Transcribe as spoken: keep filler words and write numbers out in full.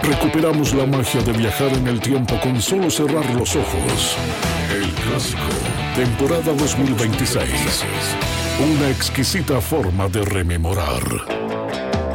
Recuperamos la magia de viajar en el tiempo con solo cerrar los ojos. El Clásico, temporada dos mil veintiséis. Una exquisita forma de rememorar.